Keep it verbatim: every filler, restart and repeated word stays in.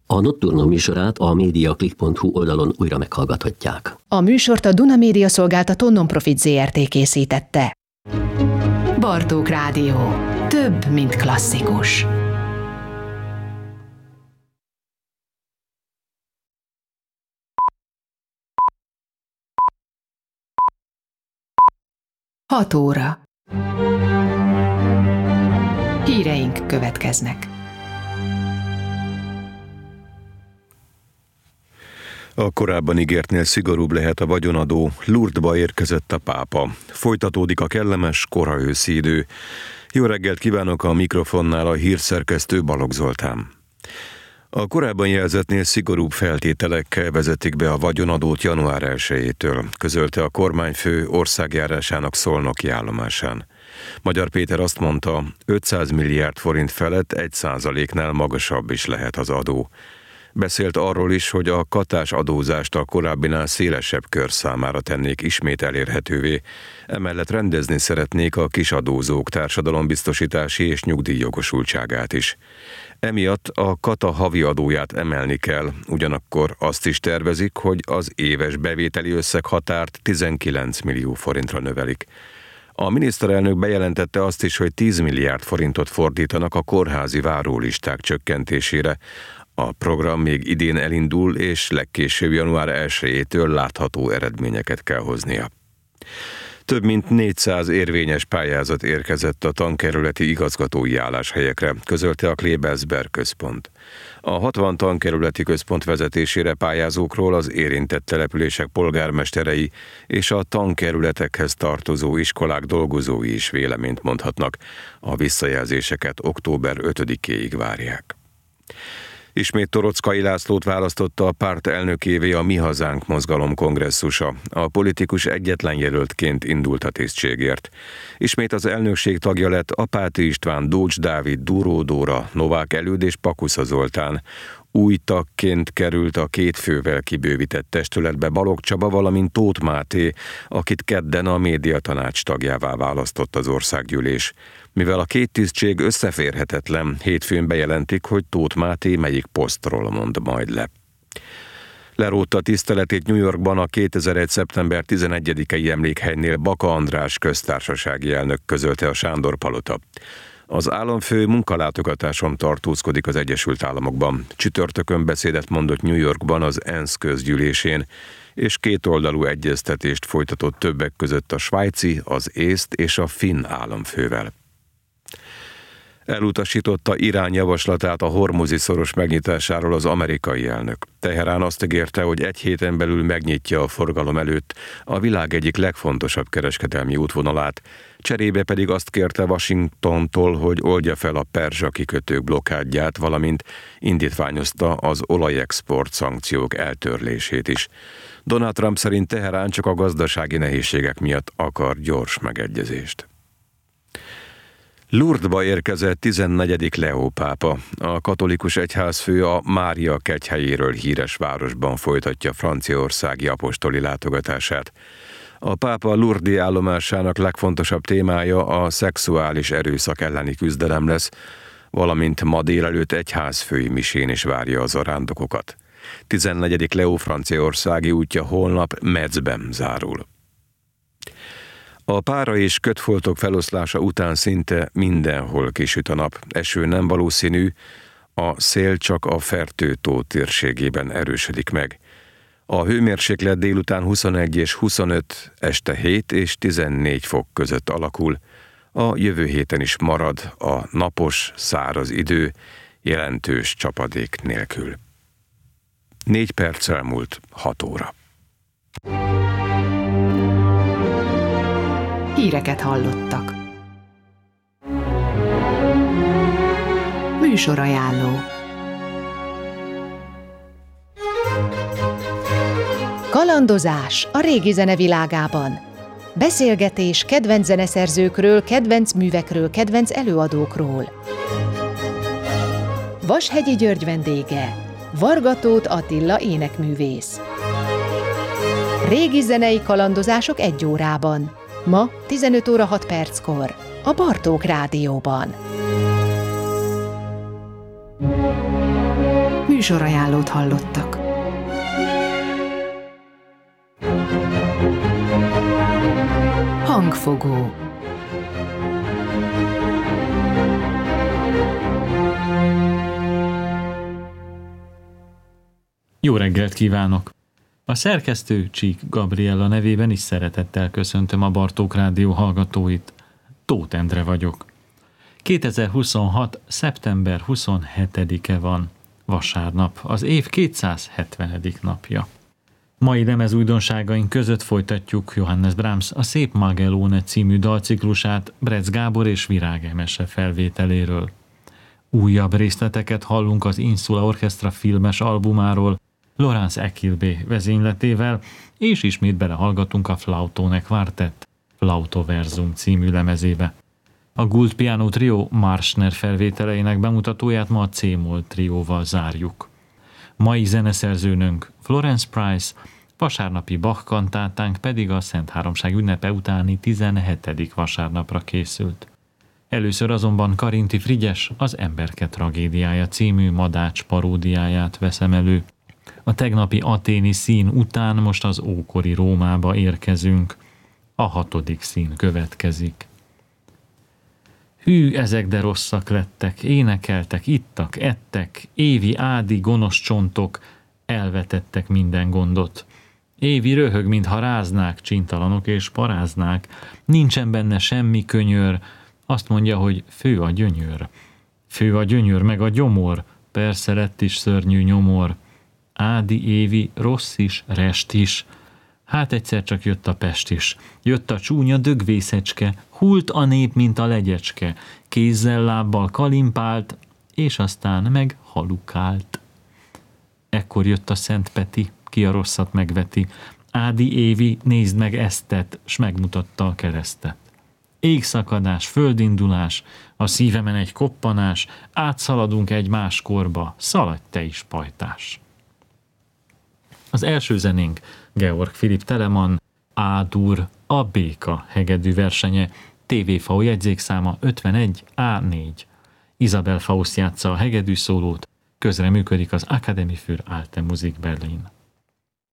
A Nocturno műsorát a mediaclick pont hu oldalon újra meghallgathatják. A műsort a Duna Média Szolgáltató Nonprofit zé er té készítette. Bartók Rádió. Több, mint klasszikus. Hat óra. Híreink következnek. A korábban ígértnél szigorúbb lehet a vagyonadó, Lourdesba érkezett a pápa. Folytatódik a kellemes, kora őszi idő. Jó reggelt kívánok, a mikrofonnál a hírszerkesztő Balogh Zoltán. A korábban jelzettnél szigorúbb feltételekkel vezetik be a vagyonadót január elsejétől, közölte a kormányfő országjárásának szolnoki állomásán. Magyar Péter azt mondta, ötszáz milliárd forint felett egy százaléknál magasabb is lehet az adó. Beszélt arról is, hogy a katás adózást a korábbinál szélesebb kör számára tennék ismét elérhetővé, emellett rendezni szeretnék a kisadózók társadalombiztosítási és nyugdíjjogosultságát is. Emiatt a kata havi adóját emelni kell, ugyanakkor azt is tervezik, hogy az éves bevételi összeghatárt tizenkilenc millió forintra növelik. A miniszterelnök bejelentette azt is, hogy tíz milliárd forintot fordítanak a kórházi várólisták csökkentésére. A program még idén elindul, és legkésőbb január elsejétől látható eredményeket kell hoznia. Több mint négyszáz érvényes pályázat érkezett a tankerületi igazgatói álláshelyekre, közölte a Klebersberg központ. A hatvan tankerületi központ vezetésére pályázókról az érintett települések polgármesterei és a tankerületekhez tartozó iskolák dolgozói is véleményt mondhatnak. A visszajelzéseket október ötödikéig várják. Ismét Torockai Lászlót választotta a párt elnökévé a Mi Hazánk mozgalom kongresszusa. A politikus egyetlen jelöltként indult a tisztségért. Ismét az elnökség tagja lett Apáti István, Dócs Dávid, Duró Dóra, Novák Előd és Pakusza Zoltán. Új tagként került a két fővel kibővített testületbe Balogh Csaba, valamint Tóth Máté, akit kedden a médiatanács tagjává választott az országgyűlés. Mivel a két tisztség összeférhetetlen, hétfőn bejelentik, hogy Tóth Máté melyik posztról mond majd le. Lerótta tiszteletét New Yorkban a kétezer-egy. szeptember tizenegyedikei emlékhelynél Baka András köztársasági elnök, közölte a Sándor Palota. Az államfő munkalátogatáson tartózkodik az Egyesült Államokban. Csütörtökön beszédet mondott New Yorkban az ENSZ közgyűlésén, és kétoldalú egyeztetést folytatott többek között a svájci, az észt és a finn államfővel. Elutasította Irán javaslatát a Hormuzi-szoros megnyitásáról az amerikai elnök. Teherán azt ígérte, hogy egy héten belül megnyitja a forgalom előtt a világ egyik legfontosabb kereskedelmi útvonalát, cserébe pedig azt kérte Washingtontól, hogy oldja fel a perzsa kikötők blokkádját, valamint indítványozta az olajexport szankciók eltörlését is. Donald Trump szerint Teherán csak a gazdasági nehézségek miatt akar gyors megegyezést. Lourdesba érkezett tizennegyedik Leó pápa. A katolikus egyházfő a Mária kegyhelyéről híres városban folytatja franciaországi apostoli látogatását. A pápa Lourdesi állomásának legfontosabb témája a szexuális erőszak elleni küzdelem lesz, valamint ma délelőtt egyházfői misén is várja az zarándokokat. tizennegyedik Leó franciaországi útja holnap Metzben zárul. A pára és kötfoltok feloszlása után szinte mindenhol kisüt a nap. Eső nem valószínű, a szél csak a Fertő-tó térségében erősödik meg. A hőmérséklet délután huszonegy és huszonöt, este hét és tizennégy fok között alakul. A jövő héten is marad a napos, száraz idő, jelentős csapadék nélkül. Négy perc elmúlt hat óra. Híreket hallottak. Műsorajánló. Kalandozás a régi zene világában. Beszélgetés kedvenc zeneszerzőkről, kedvenc művekről, kedvenc előadókról. Vashegyi György vendége, Varga Tóth Attila énekművész. Régi zenei kalandozások egy órában. Ma tizenöt óra hat perckor a Bartók Rádióban. műsorajánlót hallottak. Hangfogó. Jó reggelt kívánok! A szerkesztő Csík Gabriella nevében is szeretettel köszöntöm a Bartók Rádió hallgatóit. Tóth Endre vagyok. kétezer-huszonhat. szeptember huszonhetedike van, vasárnap, az év kétszázhetvenedik napja. Mai lemezújdonságaink között folytatjuk Johannes Brahms a Szép Magellóne című dalciklusát Bretz Gábor és Virág Emese felvételéről. Újabb részleteket hallunk az Insula Orchestra filmes albumáról, Laurence Ekilbé vezényletével, és ismét belehallgatunk a Flautone Quartet Flautoversum című lemezébe. A Gould Piano Trio Marschner felvételeinek bemutatóját ma a C-moll trióval zárjuk. Mai zeneszerzőnünk Florence Price, vasárnapi Bach kantátánk pedig a Szent Háromság ünnepe utáni tizenhetedik vasárnapra készült. Először azonban Karinti Frigyes az Emberke tragédiája című Madács paródiáját veszem elő. A tegnapi aténi szín után most az ókori Rómába érkezünk. A hatodik szín következik. Hű, ezek de rosszak lettek, énekeltek, ittak, ettek, évi ádi gonosz csontok, elvetettek minden gondot. Évi röhög, mintha ráznák, csintalanok és paráznák, nincsen benne semmi könyör, azt mondja, hogy fő a gyönyör. Fő a gyönyör, meg a gyomor, persze lett is szörnyű nyomor. Ádi, évi, rossz is, rest is. Hát egyszer csak jött a Pest is. Jött a csúnya dögvészecske, hult a nép, mint a legyecske, kézzel, lábbal kalimpált, és aztán meg halukált. Ekkor jött a Szent Peti, ki a rosszat megveti. Ádi, évi, nézd meg eztet, s megmutatta a keresztet. Égszakadás, földindulás, a szívemen egy koppanás, átszaladunk egy más korba, szaladj te is, pajtás. Az első zenénk Georg Philipp Telemann, A-dur, a béka hegedű versenye, té vé ef á jegyzékszáma ötvenegy á négy. Isabel Faust játsza a hegedű szólót, közreműködik az Akademie für Alte Musik Berlin.